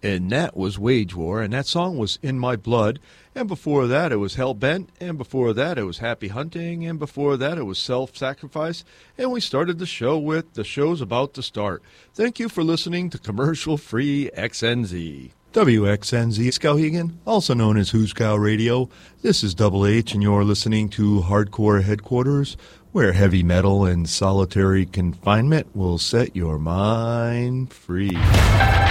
And that was Wage War, and that song was In My Blood. And before that, it was Hell Bent. And before that, it was Happy Hunting. And before that, it was Self-Sacrifice. And we started the show with The Show's About to Start. Thank you for listening to Commercial-Free XNZ. WXNZ Skowhegan, also known as Who's Cow Radio. This is Double H, and you're listening to Hardcore Headquarters, where heavy metal and solitary confinement will set your mind free.